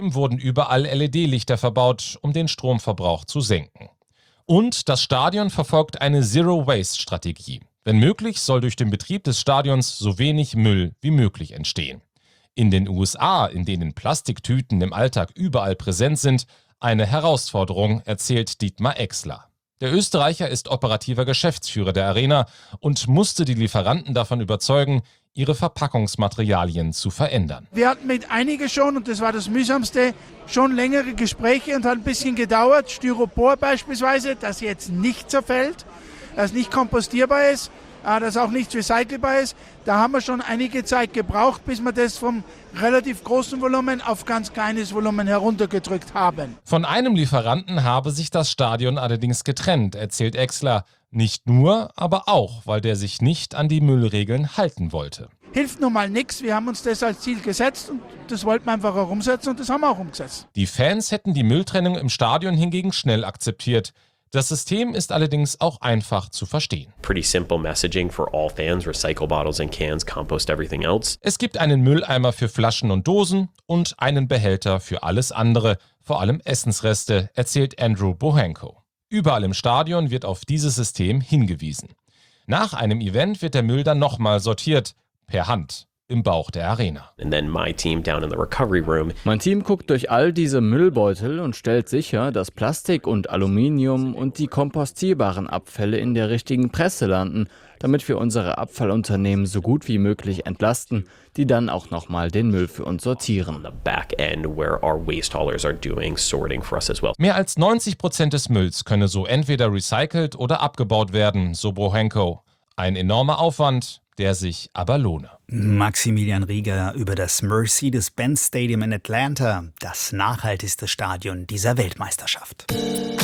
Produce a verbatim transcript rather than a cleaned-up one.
wurden überall L E D-Lichter verbaut, um den Stromverbrauch zu senken. Und das Stadion verfolgt eine Zero-Waste-Strategie. Wenn möglich, soll durch den Betrieb des Stadions so wenig Müll wie möglich entstehen. In den U S A, in denen Plastiktüten im Alltag überall präsent sind, eine Herausforderung, erzählt Dietmar Exler. Der Österreicher ist operativer Geschäftsführer der Arena und musste die Lieferanten davon überzeugen, ihre Verpackungsmaterialien zu verändern. Wir hatten mit einigen schon, und das war das Mühsamste, schon längere Gespräche und hat ein bisschen gedauert. Styropor beispielsweise, das jetzt nicht zerfällt, das nicht kompostierbar ist, das auch nicht recycelbar ist. Da haben wir schon einige Zeit gebraucht, bis wir das vom relativ großen Volumen auf ganz kleines Volumen heruntergedrückt haben. Von einem Lieferanten habe sich das Stadion allerdings getrennt, erzählt Exler. Nicht nur, aber auch, weil der sich nicht an die Müllregeln halten wollte. Hilft nun mal nichts, wir haben uns das als Ziel gesetzt und das wollten wir einfach auch umsetzen und das haben wir auch umgesetzt. Die Fans hätten die Mülltrennung im Stadion hingegen schnell akzeptiert. Das System ist allerdings auch einfach zu verstehen. Pretty simple messaging for all fans. Recycle bottles and cans, compost everything else. Es gibt einen Mülleimer für Flaschen und Dosen und einen Behälter für alles andere, vor allem Essensreste, erzählt Andrew Bohanko. Überall im Stadion wird auf dieses System hingewiesen. Nach einem Event wird der Müll dann nochmal sortiert, per Hand. Im Bauch der Arena. And then my team down in the recovery room. Mein Team guckt durch all diese Müllbeutel und stellt sicher, dass Plastik und Aluminium und die kompostierbaren Abfälle in der richtigen Presse landen, damit wir unsere Abfallunternehmen so gut wie möglich entlasten, die dann auch nochmal den Müll für uns sortieren. The back end where our waste haulers are doing sorting for us as well. Mehr als neunzig Prozent des Mülls könne so entweder recycelt oder abgebaut werden, so Bohanko. Ein enormer Aufwand, der sich aber lohne. Maximilian Rieger über das Mercedes-Benz Stadium in Atlanta, das nachhaltigste Stadion dieser Weltmeisterschaft.